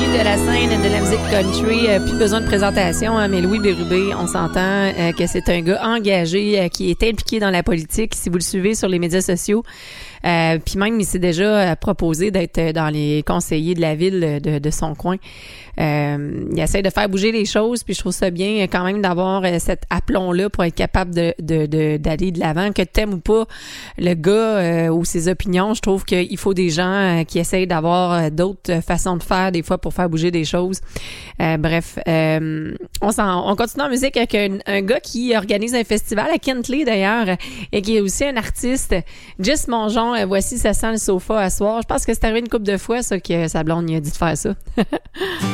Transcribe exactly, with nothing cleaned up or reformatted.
de la scène de la musique country. Euh, plus besoin de présentation, hein, mais Louis Bérubé, on s'entend euh, que c'est un gars engagé euh, qui est impliqué dans la politique. Si vous le suivez sur les médias sociaux, euh, puis même il s'est déjà euh, proposé d'être dans les conseillers de la ville de, de son coin. Euh, il essaie de faire bouger les choses, puis je trouve ça bien quand même d'avoir euh, cet aplomb-là pour être capable de, de, de d'aller de l'avant. Que t'aimes ou pas le gars euh, ou ses opinions, je trouve qu'il faut des gens euh, qui essayent d'avoir euh, d'autres façons de faire des fois pour faire bouger des choses. Euh, bref, euh, on, s'en, on continue en musique avec un, un gars qui organise un festival à Kentley d'ailleurs et qui est aussi un artiste. Jess Mongeon, euh, voici ça sent le sofa à soir. Je pense que c'est arrivé une couple de fois ça que sa blonde lui a dit de faire ça.